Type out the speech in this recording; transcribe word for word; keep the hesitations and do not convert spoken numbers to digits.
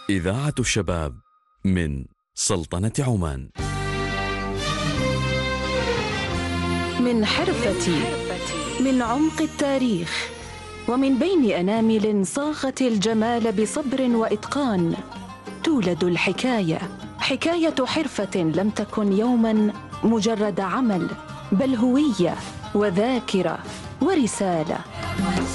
إذاعة الشباب من سلطنة عمان. من حرفتي، من عمق التاريخ، ومن بين أنامل صاغت الجمال بصبر وإتقان، تولد الحكاية. حكاية حرفة لم تكن يوما مجرد عمل، بل هوية وذاكرة ورسالة.